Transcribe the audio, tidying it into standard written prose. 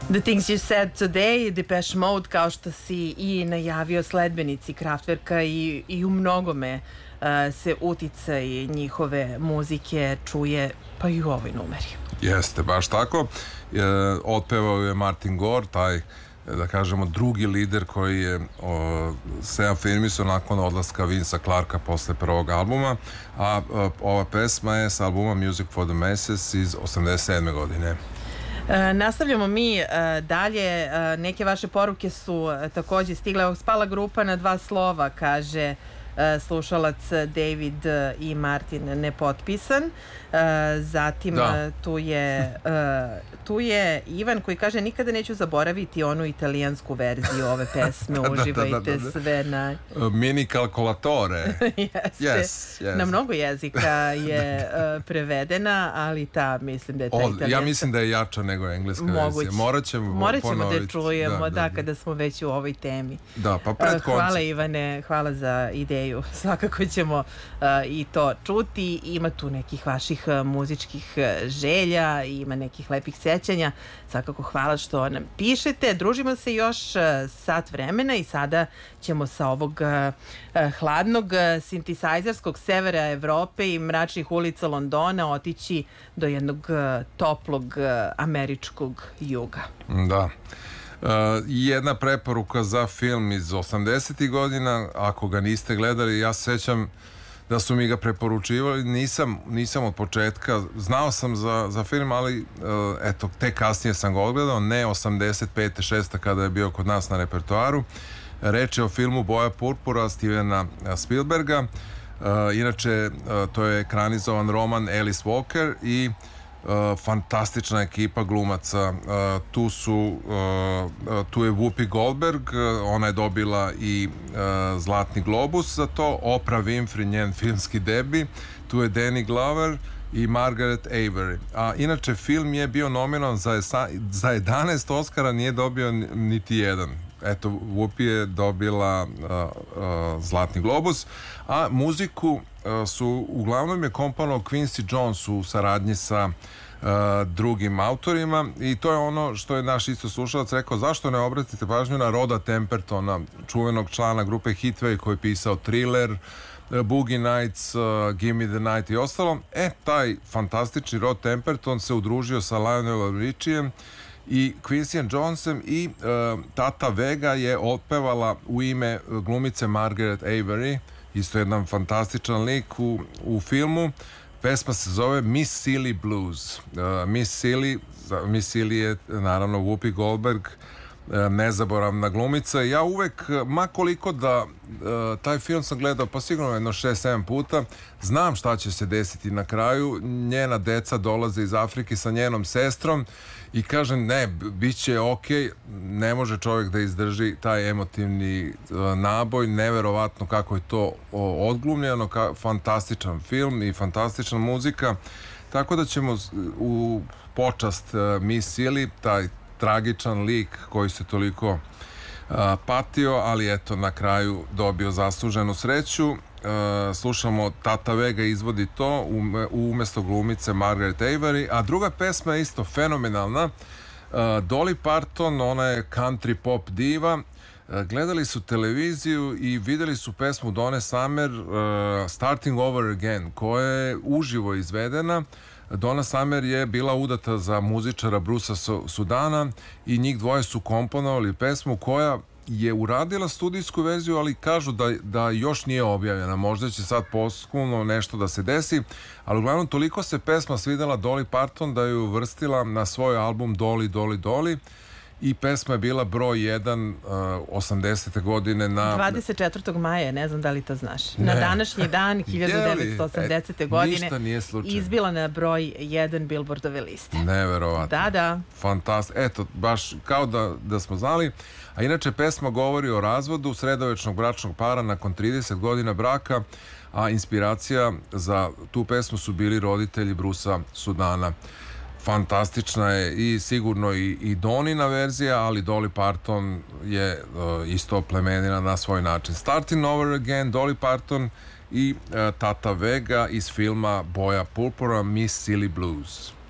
The Things You Said Today, Depeche Mode, kao što si i najavio, sledbenici Kraftwerka i u mnogome se uticaj njihove muzike čuje pa i u ovoj numeri. Jeste, baš tako. Otpevao je Martin Gore, taj, da kažemo, drugi lider koji je se afirmisao nakon odlaska Vincea Clarka posle prvog albuma, a ova pesma je s albuma Music for the Masses iz 87. godine. Nastavljamo mi dalje. Neke vaše poruke su takođe stigle. Spala grupa na 2 slova, kaže slušalac David i Martin, nepotpisan. Zatim tu je Ivan koji kaže: nikada neću zaboraviti onu italijansku verziju ove pesme. Uživajte sve na mini kalkulatore. Jeste. Na mnogo jezika je prevedena, ali mislim da je ta italijanska. Ja mislim da je jača nego engleska verzija. Morat ćemo da čujemo kada smo već u ovoj temi. Da, pa pred koncem. Hvala Ivane, hvala za ideju. Svakako ćemo i to čuti. Ima tu nekih vaših muzičkih želja, ima nekih lepih sećanja. Svakako hvala što nam pišete. Družimo se još sat vremena i sada ćemo sa ovog hladnog sintisajzerskog severa Evrope i mračnih ulica Londona otići do jednog toplog američkog juga. Da. Jedna preporuka za film iz 80. godina, ako ga niste gledali, ja se sećam da su mi ga preporučivali, nisam od početka, znao sam za film, ali eto, tek kasnije sam ga odgledao, ne 85. 6. kada je bio kod nas na repertoaru. Reč je o filmu Boja purpura Stevena Spielberga. Inače, to je ekranizovan roman Alice Walker i fantastična ekipa glumaca. Tu je Whoopi Goldberg, ona je dobila i Zlatni globus za to, Oprah Winfrey, njen filmski debi, tu je Danny Glover i Margaret Avery. A inače film je bio nominovan za 11 Oscara, nije dobio niti jedan. Eto, Whoopi je dobila Zlatni globus, a muziku uglavnom je komponovao Quincy Jones u saradnji sa drugim autorima, i to je ono što je naš isto slušalac rekao: zašto ne obratite pažnju na Roda Tempertona, čuvenog člana grupe Heatwave koji je pisao Thriller, Boogie Nights, Give Me the Night i ostalo. Taj fantastični Rod Temperton se udružio sa Lionelom Richiem i Quincy Jonesem i Tata Vega je otpevala u ime glumice Margaret Avery, isto jedan fantastičan lik u filmu. Pesma se zove Miss Silly Blues. Miss Silly je naravno Whoopi Goldberg, nezaboravna glumica. Ja uvek, ma koliko da taj film sam gledao pa sigurno jedno 6-7 puta, znam šta će se desiti na kraju. Njena deca dolaze iz Afrike sa njenom sestrom i kažem, ne, bit će okej. Ne može čovjek da izdrži taj emotivni naboj, neverovatno kako je to odglumljeno, fantastičan film i fantastična muzika, tako da ćemo u počast Miss Silly, taj tragičan lik koji se toliko patio, ali eto, na kraju dobio zasluženu sreću. Slušamo, Tata Vega izvodi to umesto glumice Margaret Avery, a druga pesma je isto fenomenalna. Dolly Parton, ona je country pop diva. Gledali su televiziju i videli su pesmu Donna Summer, Starting Over Again, koja je uživo izvedena. Donna Summer je bila udata za muzičara Brucea Sudana i njih dvoje su komponovali pesmu koja je uradila studijsku verziju, ali kažu da još nije objavljena. Možda će sad posthumno nešto da se desi, ali uglavnom toliko se pesma svidela Dolly Parton da ju uvrstila na svoj album Dolly, Dolly, Dolly, i pesma je bila broj 1 80. godine na 24. maja, ne znam da li to znaš. Na današnji dan 1980. godine izbila na broj 1 Billboardove liste. Neverovatno. Da. Fantastično. Eto, baš kao da smo znali. A inače, pesma govori o razvodu sredovečnog bračnog para nakon 30 godina braka, a inspiracija za tu pesmu su bili roditelji Brucea Sudana. Fantastična je i sigurno i Donina verzija, ali Dolly Parton je isto plemenina na svoj način. Starting Over Again, Dolly Parton i Tata Vega iz filma Boja purpura, Miss Silly Blues.